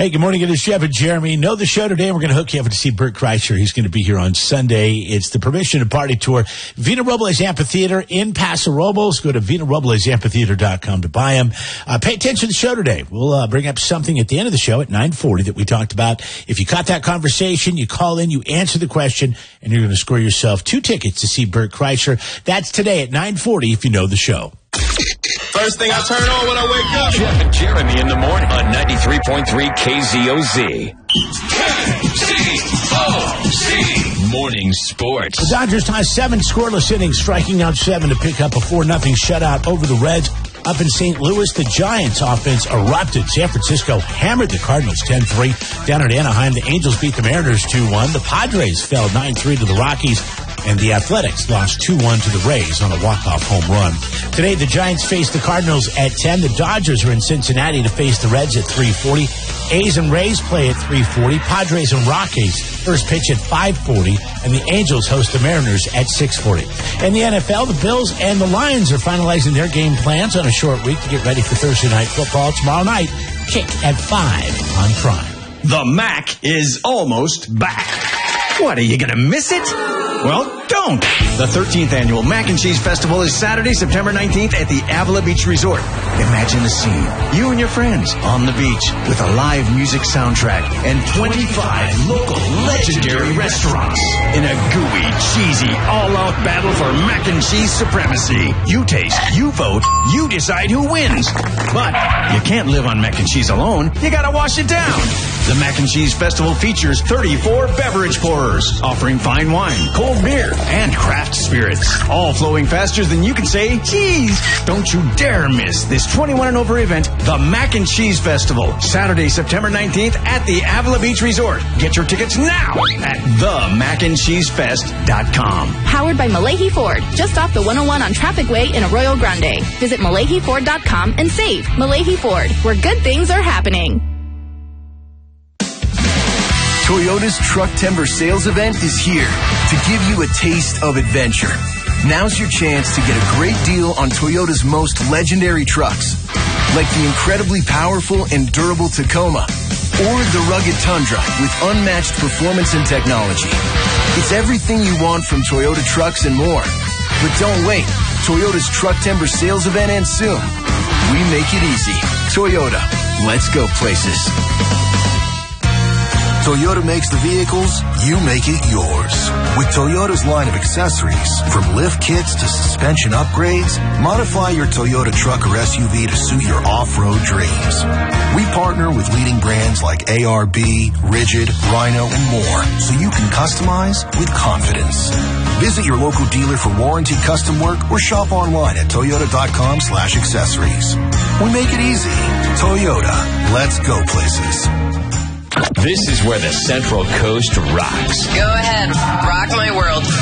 Hey, good morning. It is Jeff and Jeremy. Know the show today. We're going to hook you up to see Bert Kreischer. He's going to be here on Sunday. It's the Permission to Party Tour. Vina Robles Amphitheater in Paso Robles. Go to VinaRoblesAmphitheater.com to buy them. Pay attention to the show today. We'll bring up something at the end of the show at 9:40 that we talked about. If you caught that conversation, you call in, you answer the question, and you're going to score yourself 2 tickets to see Bert Kreischer. That's today at 9:40 if you know the show. First thing I turn on when I wake up. Jeff and Jeremy in the morning on 93.3 KZOZ. KZOZ. Morning Sports. The Dodgers tie 7 scoreless innings, striking out 7 to pick up a 4-0 shutout over the Reds. Up in St. Louis, the Giants offense erupted. San Francisco hammered the Cardinals 10-3. Down at Anaheim, the Angels beat the Mariners 2-1. The Padres fell 9-3 to the Rockies. And the Athletics lost 2-1 to the Rays on a walk-off home run. Today, the Giants face the Cardinals at 10. The Dodgers are in Cincinnati to face the Reds at 3:40. A's and Rays play at 3:40. Padres and Rockies first pitch at 5:40. And the Angels host the Mariners at 6:40. In the NFL, the Bills and the Lions are finalizing their game plans on a short week to get ready for Thursday Night Football. Tomorrow night, kick at 5 on Prime. The Mac is almost back. What, are you going to miss it? Well, don't. The 13th Annual Mac and Cheese Festival is Saturday, September 19th at the Avila Beach Resort. Imagine the scene. You and your friends on the beach with a live music soundtrack and 25 local legendary restaurants in a gooey, cheesy, all-out battle for mac and cheese supremacy. You taste, you vote, you decide who wins. But you can't live on mac and cheese alone. You gotta wash it down. The Mac and Cheese Festival features 34 beverage pourers, offering fine wine, cold beer, and craft spirits, all flowing faster than you can say cheese. Don't you dare miss this 21 and over event, the Mac and Cheese Festival, Saturday, September 19th at the Avila Beach Resort. Get your tickets now at themacandcheesefest.com. Powered by Malahi Ford, just off the 101 on Traffic Way in Arroyo Grande. Visit MalahiFord.com and save. Malahi Ford, where good things are happening. Toyota's Truck Timber Sales Event is here to give you a taste of adventure. Now's your chance to get a great deal on Toyota's most legendary trucks, like the incredibly powerful and durable Tacoma, or the rugged Tundra with unmatched performance and technology. It's everything you want from Toyota trucks and more. But don't wait. Toyota's Truck Timber Sales Event ends soon. We make it easy. Toyota. Let's go places. Toyota makes the vehicles, you make it yours. With Toyota's line of accessories, from lift kits to suspension upgrades, modify your Toyota truck or SUV to suit your off-road dreams. We partner with leading brands like ARB, Rigid, Rhino, and more, so you can customize with confidence. Visit your local dealer for warranty custom work or shop online at toyota.com/accessories. We make it easy. Toyota. Let's go places. This is where the Central Coast rocks. Go ahead, rock my world.